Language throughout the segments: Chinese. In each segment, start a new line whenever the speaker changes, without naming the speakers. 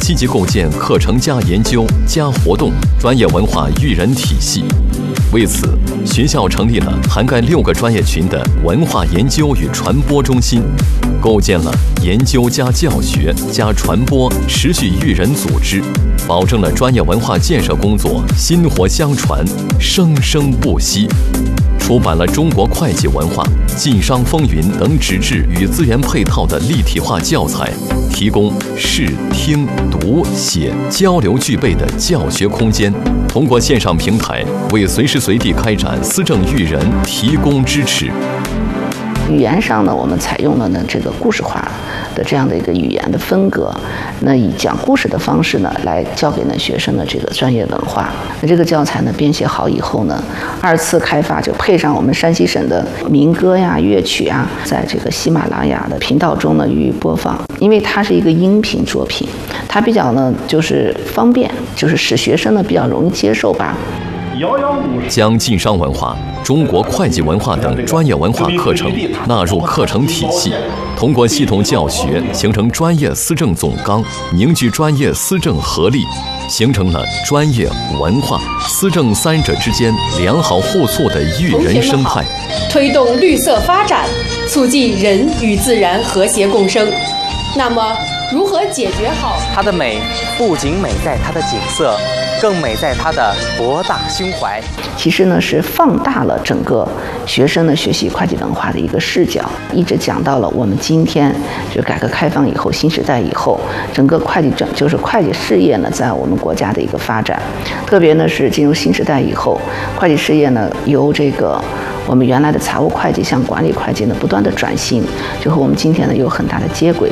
积极构建课程加研究加活动专业文化育人体系。为此，学校成立了涵盖6个专业群的文化研究与传播中心，构建了研究加教学加传播持续育人组织，保证了专业文化建设工作薪火相传、生生不息。出版了中国会计文化、晋商风云等纸质与资源配套的立体化教材，提供视听读写交流具备的教学空间，通过线上平台为随时随地开展思政育人提供支持。
语言上呢，我们采用了呢这个故事化的这样的一个语言的风格，那以讲故事的方式呢来教给呢学生的这个专业文化。那这个教材呢编写好以后呢，2次开发就配上我们山西省的民歌呀、乐曲啊，在这个喜马拉雅的频道中呢予以播放。因为它是一个音频作品，它比较呢就是方便，就是使学生呢比较容易接受吧。
将晋商文化、中国会计文化等专业文化课程纳入课程体系，通过系统教学形成专业思政总纲，凝聚专业思政合力，形成了专业、文化、思政3者之间良好互促的育人生态，
推动绿色发展，促进人与自然和谐共生。那么，如何解决好
它的美？不仅美在它的景色，更美在它的博大胸怀。
其实呢，是放大了整个学生的学习会计文化的一个视角，一直讲到了我们今天就改革开放以后、新时代以后，整个会计事业呢，在我们国家的一个发展，特别呢是进入新时代以后，会计事业呢由这个我们原来的财务会计向管理会计呢不断的转型，就和我们今天呢有很大的接轨。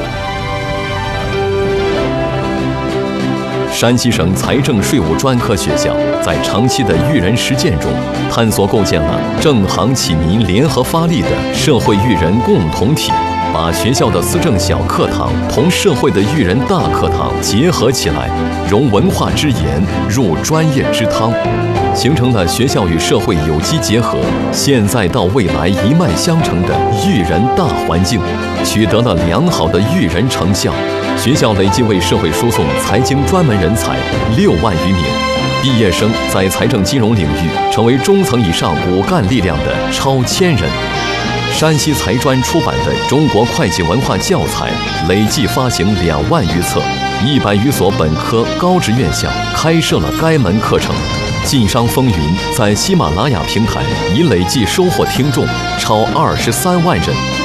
山西省财政税务专科学校在长期的育人实践中，探索构建了政行启民联合发力的社会育人共同体，把学校的思政小课堂同社会的育人大课堂结合起来，融文化之言入专业之汤，形成了学校与社会有机结合、现在到未来一脉相承的育人大环境，取得了良好的育人成效。学校累计为社会输送财经专门人才6万余名，毕业生在财政金融领域成为中层以上骨干力量的超1000人。山西财专出版的中国会计文化教材累计发行2万余册，100余所本科高职院校开设了该门课程。晋商风云在喜马拉雅平台已累计收获听众超23万人。